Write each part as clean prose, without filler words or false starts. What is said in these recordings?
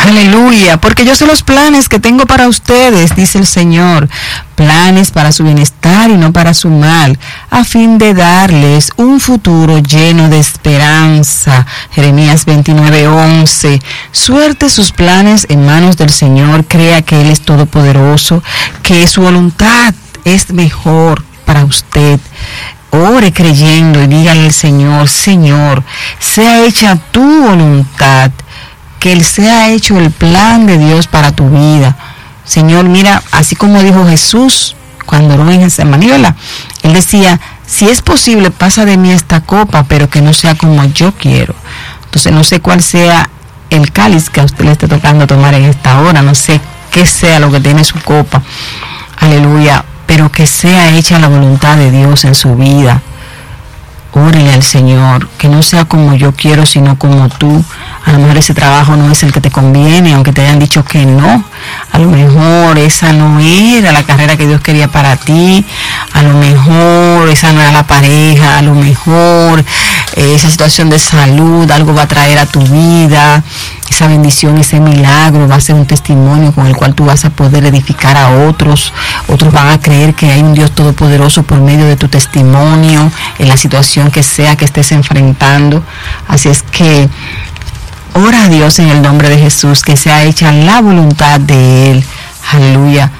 Aleluya, porque yo sé los planes que tengo para ustedes, dice el Señor, planes para su bienestar y no para su mal, a fin de darles un futuro lleno de esperanza. Jeremías 29:11. Suerte sus planes en manos del Señor, crea que Él es todopoderoso, que su voluntad es mejor para usted. Ore creyendo y dígale al Señor, Señor, sea hecha tu voluntad, que Él sea hecho el plan de Dios para tu vida. Señor, mira, así como dijo Jesús cuando oró en Getsemaní, Él decía, si es posible, pasa de mí esta copa, pero que no sea como yo quiero. Entonces no sé cuál sea el cáliz que a usted le esté tocando tomar en esta hora, no sé qué sea lo que tiene su copa, aleluya, pero que sea hecha la voluntad de Dios en su vida. Órale al Señor, que no sea como yo quiero, sino como tú. A lo mejor ese trabajo no es el que te conviene, aunque te hayan dicho que no. A lo mejor esa no era la carrera que Dios quería para ti. A lo mejor esa no era la pareja. A lo mejor esa situación de salud, algo va a traer a tu vida. Esa bendición, ese milagro va a ser un testimonio con el cual tú vas a poder edificar a otros. Otros van a creer que hay un Dios todopoderoso por medio de tu testimonio, en la situación que sea que estés enfrentando. Así es que ora a Dios en el nombre de Jesús, que sea hecha la voluntad de Él. Aleluya.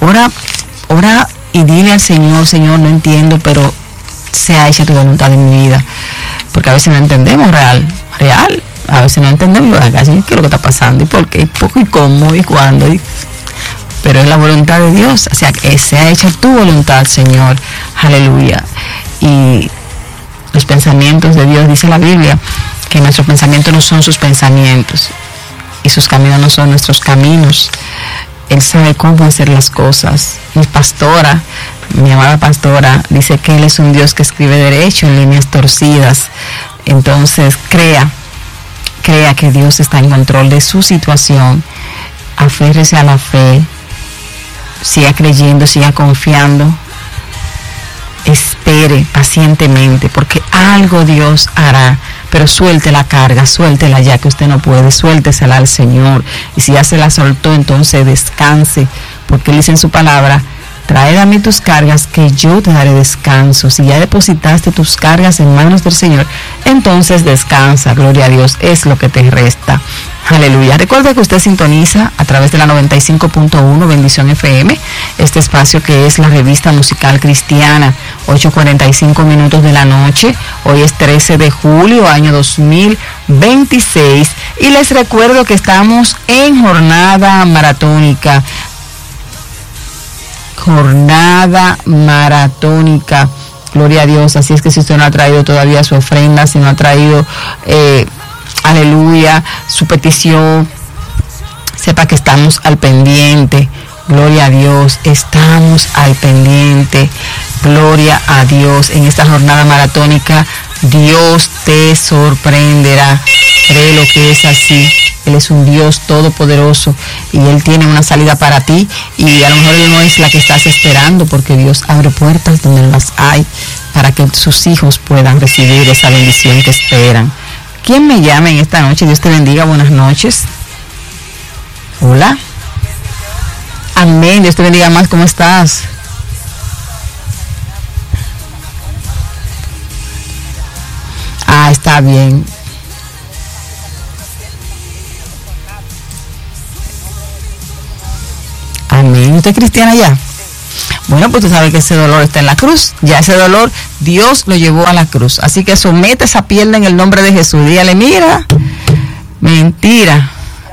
Ora y dile al Señor, Señor, no entiendo, pero sea hecha tu voluntad en mi vida. Porque a veces no entendemos real. A veces no entendemos, qué es lo que está pasando, y por qué, y poco, y cómo, y cuándo, pero es la voluntad de Dios, o sea, que sea hecha tu voluntad, Señor, aleluya. Y los pensamientos de Dios, dice la Biblia, que nuestros pensamientos no son sus pensamientos, y sus caminos no son nuestros caminos. Él sabe cómo hacer las cosas. Mi pastora, mi amada pastora, dice que Él es un Dios que escribe derecho en líneas torcidas. Entonces, crea que Dios está en control de su situación, aférrese a la fe, siga creyendo, siga confiando, espere pacientemente, porque algo Dios hará, pero suelte la carga, suéltela ya que usted no puede, suéltesela al Señor, y si ya se la soltó, entonces descanse, porque Él dice en su palabra, traed a mí tus cargas, que yo te daré descanso. Si ya depositaste tus cargas en manos del Señor, entonces descansa, gloria a Dios, es lo que te resta. Aleluya. Recuerda que usted sintoniza a través de la 95.1 Bendición FM, este espacio que es la revista musical cristiana, 8:45 minutos de la noche. Hoy es 13 de julio, año 2026. Y les recuerdo que estamos en jornada maratónica. Jornada maratónica, gloria a Dios. Así es que si usted no ha traído todavía su ofrenda, si no ha traído aleluya, su petición, sepa que estamos al pendiente, gloria a Dios, estamos al pendiente, gloria a Dios. En esta jornada maratónica Dios te sorprenderá, cree lo que es así. Él es un Dios todopoderoso y Él tiene una salida para ti, y a lo mejor Él no es la que estás esperando, porque Dios abre puertas donde no las hay para que sus hijos puedan recibir esa bendición que esperan. ¿Quién me llama en esta noche? Dios te bendiga, buenas noches. Hola. Amén, Dios te bendiga más, ¿cómo estás? Está bien. Amén. ¿Usted es cristiana ya? Bueno, pues tú sabes que ese dolor está en la cruz. Ya ese dolor Dios lo llevó a la cruz. Así que somete esa pierna en el nombre de Jesús. Dígale, mira, mentira,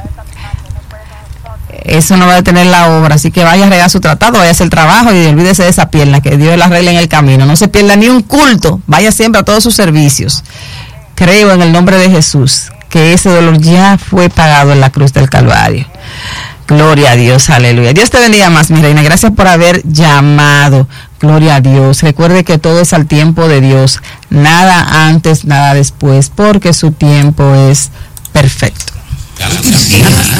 eso no va a detener la obra. Así que vaya a regar su tratado, vaya a hacer el trabajo y olvídese de esa pierna, que Dios la arregle en el camino. No se pierda ni un culto. Vaya siempre a todos sus servicios. Creo en el nombre de Jesús que ese dolor ya fue pagado en la cruz del Calvario. Gloria a Dios, aleluya. Dios te bendiga más, mi reina. Gracias por haber llamado. Gloria a Dios. Recuerde que todo es al tiempo de Dios. Nada antes, nada después, porque su tiempo es perfecto. Cada cristiana